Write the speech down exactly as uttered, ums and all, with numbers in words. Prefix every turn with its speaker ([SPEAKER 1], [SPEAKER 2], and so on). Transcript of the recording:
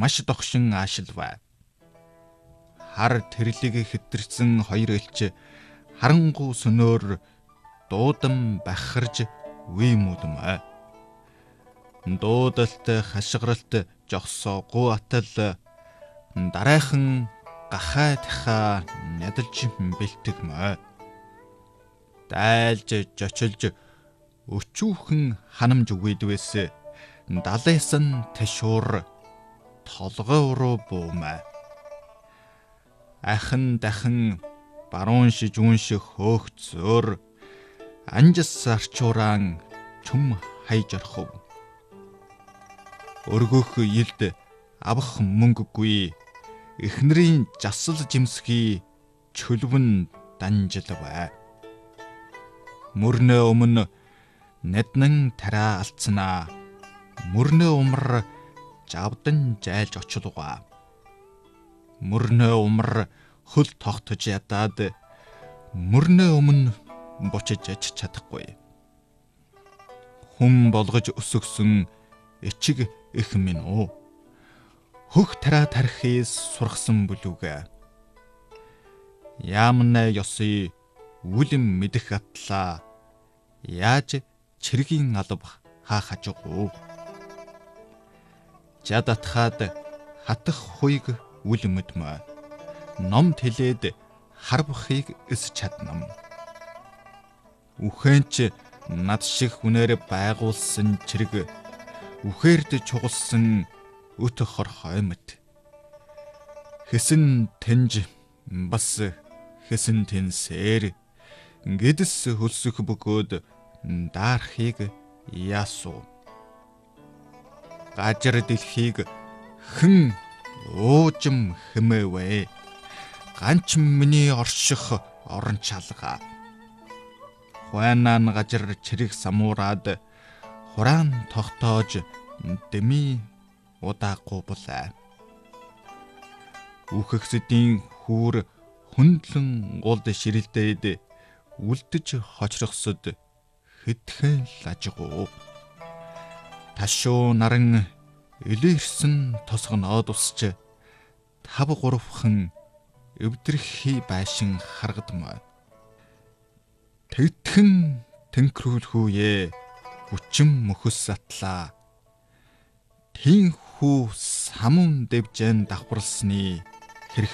[SPEAKER 1] маш догшин аашилваа. Хар тэрлэг хэтэрсэн хоёр элч харангуй сөнөөр дуудан бахарж үе мүдмэ. Дуудалт хашгиралт жогсоогүй атал дараахан гахай таха нядалж бэлтгэмэ. Дайлж жочилж өчүүхэн ханамж үгэдвэс далайсан ташуур толгой руу буумэ. Ахан дахин баруун шижүүн шиг хөөх зөөр анжис арчууран чүм хайж орхов. Өргөх илд авах мөнгөгүй эхнэрийн жасал жимсхий чөлвөн данжилвэ. Мөрнө өмнө наднан тараа алдсанаа мөрнө умар жавдан жайлж очлугаа. Мөрнө умар хөл тогтож ядаад мөрнө өмнө бочиж аж чадахгүй. Хүм болгож өсөгсөн эчиг их минь уу. Хөх тараа тархис сургасан бүлүүгээ. Яамна ёсый үлэм мэдэх атлаа. Яаж чиргийн алба хаа хажуугүй. Жадатхаад хатах хуйг үл мэдмэ. Ном тэлээд харбахыг эс чаднам. Үхэнч над шиг хүнээр байгуулсан чирэг үхээрд чугалсан өт хорхой мэт. Хэсэн тэнж бас хэсэн тэнсээр гэдэс хөлсөх бөгөөд даархийг яасуу. Гажир дэлхийг хэн уужим хэмээвэ. Ганч миний орших орон чалга. Хуанан гажир чирэг самуураад хураан тогтоож дэми удаахгүй булаа. Үхэгсдийн хүүр хөндлөн гулд ширэлдээд үлдэж хочрохсод хэдхэн лажгуу. Ташуу наран элэрсэн тосгоноод усч тав гуравхан өвдрөхий байшин харгадмаа. Тэгтхэн тэнхрүүлхүүе хүчим мөхөс атлаа. Тин хүү самун дэвжэн давхарлсны